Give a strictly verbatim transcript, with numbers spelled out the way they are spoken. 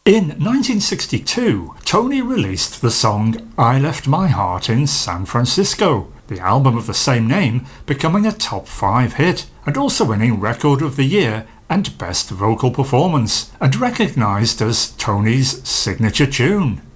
In nineteen sixty-two, Tony released the song I Left My Heart in San Francisco, the album of the same name becoming a top five hit and also winning Record of the Year and Best Vocal Performance, and recognised as Tony's signature tune.